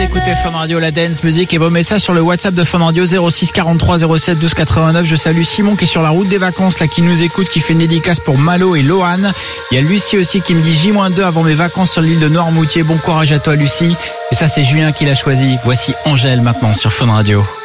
écoutez Fun Radio, la dance music et vos messages sur le WhatsApp de Fun Radio 06 43 07 12 89. Je salue Simon qui est sur la route des vacances là, qui nous écoute, qui fait une dédicace pour Malo et Lohan. Il y a Lucie aussi qui me dit J-2 avant mes vacances sur l'île de Noirmoutier. Bon courage à toi Lucie. Et ça c'est Julien qui l'a choisi. Voici Angèle maintenant sur Fun Radio.